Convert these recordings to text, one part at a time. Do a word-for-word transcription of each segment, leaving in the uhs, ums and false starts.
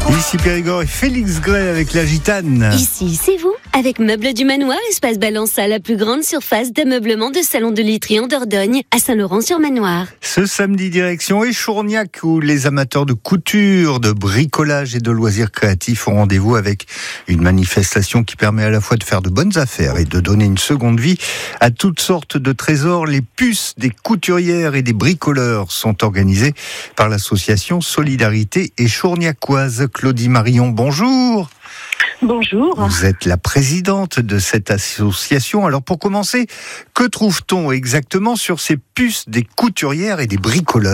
Ici Périgord et Félix Gray avec la gitane. Ici, c'est vous, avec Meubles du Manoir, espace Balança, la plus grande surface d'ameublement de salon de literie en Dordogne, à Saint-Laurent-sur-Manoir. Ce samedi, direction Échourgnac, où les amateurs de couture, de bricolage et de loisirs créatifs ont rendez-vous avec une manifestation qui permet à la fois de faire de bonnes affaires et de donner une seconde vie à toutes sortes de trésors. Les puces des couturières et des bricoleurs sont organisées par l'association Solidarité Échourgnacoise. Claudie Marion, bonjour. Bonjour. Vous êtes la présidente de cette association. Alors pour commencer, que trouve-t-on exactement sur ces puces des couturières et des bricoleurs ?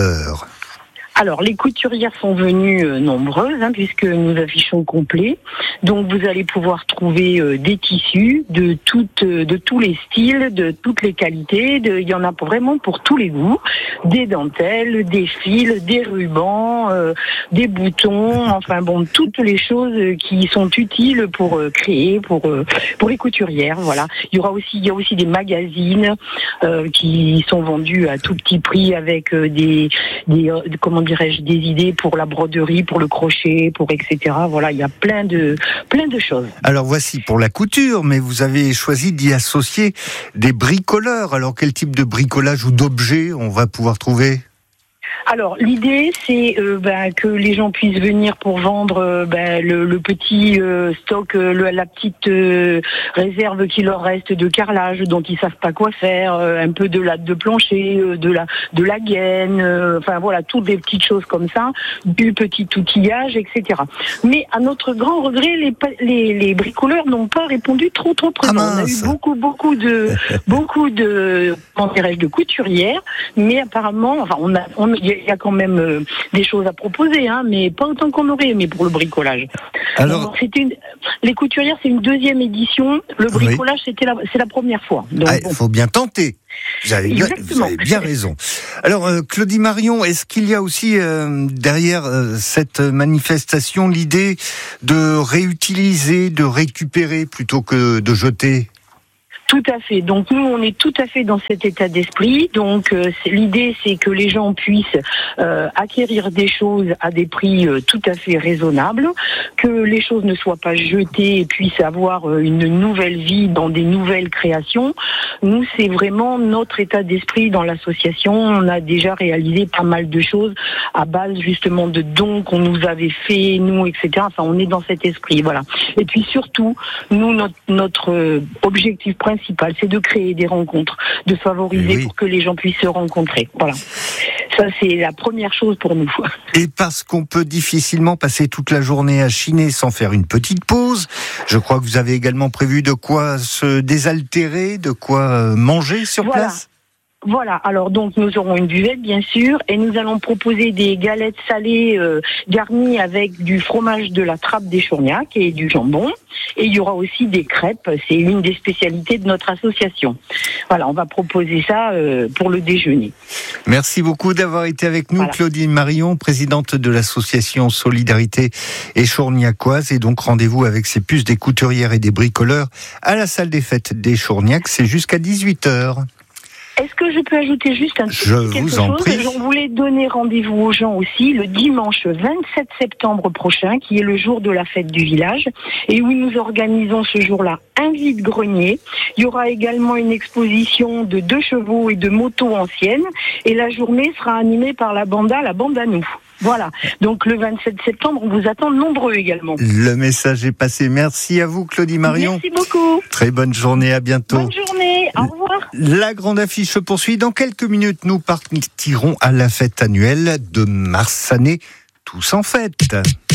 Alors, les couturières sont venues euh, nombreuses, hein, puisque nous affichons complet. Donc, vous allez pouvoir trouver euh, des tissus de toutes, euh, de tous les styles, de toutes les qualités. De, il y en a vraiment pour tous les goûts. Des dentelles, des fils, des rubans, euh, des boutons. Enfin bon, toutes les choses qui sont utiles pour euh, créer, pour euh, pour les couturières. Voilà. Il y aura aussi, il y a aussi des magazines euh, qui sont vendus à tout petit prix avec euh, des, des euh, comment dirais-je, des idées pour la broderie, pour le crochet, pour et cetera. Voilà, il y a plein de, plein de choses. Alors voici pour la couture, mais vous avez choisi d'y associer des bricoleurs. Alors quel type de bricolage ou d'objets on va pouvoir trouver ? Alors, l'idée, c'est euh, ben, que les gens puissent venir pour vendre euh, ben, le, le petit euh, stock, euh, le, la petite euh, réserve qui leur reste de carrelage, dont ils savent pas quoi faire, euh, un peu de latte de plancher, euh, de la de la gaine, euh, enfin voilà, toutes des petites choses comme ça, du petit outillage, et cetera. Mais à notre grand regret, les les, les bricoleurs n'ont pas répondu trop trop présent. Ah, on a eu beaucoup beaucoup de beaucoup de comment dirais-je de couturières, mais apparemment, enfin on a on il y a quand même euh, des choses à proposer, hein, mais pas autant qu'on aurait aimé pour le bricolage. Alors, donc, c'était une, les couturières, c'est une deuxième édition. Le bricolage, oui. c'était la, c'est la première fois. Il ah, bon. faut bien tenter. Vous avez, bien, vous avez bien raison. Alors, euh, Claudie Marion, est-ce qu'il y a aussi euh, derrière euh, cette manifestation l'idée de réutiliser, de récupérer plutôt que de jeter ? Tout à fait. Donc nous, on est tout à fait dans cet état d'esprit. Donc euh, c'est, l'idée, c'est que les gens puissent euh, acquérir des choses à des prix euh, tout à fait raisonnables, que les choses ne soient pas jetées et puissent avoir euh, une nouvelle vie dans des nouvelles créations. Nous, c'est vraiment notre état d'esprit dans l'association. On a déjà réalisé pas mal de choses à base justement de dons qu'on nous avait fait, nous, et cetera. Enfin, on est dans cet esprit, voilà. Et puis surtout, nous, notre, notre euh, objectif principal, c'est de créer des rencontres, de favoriser oui. pour que les gens puissent se rencontrer. Voilà. Ça, c'est la première chose pour nous. Et parce qu'on peut difficilement passer toute la journée à chiner sans faire une petite pause, je crois que vous avez également prévu de quoi se désaltérer, de quoi manger sur voilà. place. Voilà, alors donc nous aurons une buvette bien sûr et nous allons proposer des galettes salées euh, garnies avec du fromage de la trappe d'Échourgnac et du jambon, et il y aura aussi des crêpes, c'est une des spécialités de notre association. Voilà, on va proposer ça euh, pour le déjeuner. Merci beaucoup d'avoir été avec nous, voilà. Claudie Marion, présidente de l'association Solidarité Échourgnacoise, et donc rendez-vous avec ces puces des couturières et des bricoleurs à la salle des fêtes d'Échourgnac, c'est jusqu'à dix-huit heures. Est-ce que je peux ajouter juste un petit je quelque vous chose en prie. On voulait donner rendez-vous aux gens aussi le dimanche vingt-sept septembre prochain, qui est le jour de la fête du village, et où nous organisons ce jour-là un vide-grenier. Il y aura également une exposition de deux chevaux et de motos anciennes, et la journée sera animée par la banda, la bande à nous. Voilà, donc le vingt-sept septembre, on vous attend nombreux également. Le message est passé. Merci à vous, Claudie Marion. Merci beaucoup. Très bonne journée, à bientôt. Bonne journée, au revoir. La grande affiche se poursuit. Dans quelques minutes, nous partirons à la fête annuelle de Marsanet, tous en fête.